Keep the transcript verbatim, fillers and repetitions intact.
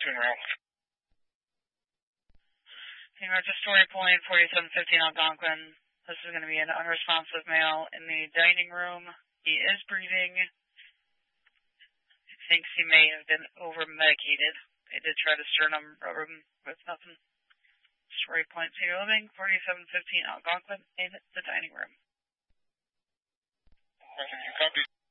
Neptune Rail. Roger, story point, forty-seven fifteen Algonquin. This is going to be an unresponsive male in the dining room. He is breathing. He thinks he may have been over-medicated. They did try to sternum rub him with nothing. Story point, senior living, forty-seven fifteen Algonquin, in the dining room. You copy?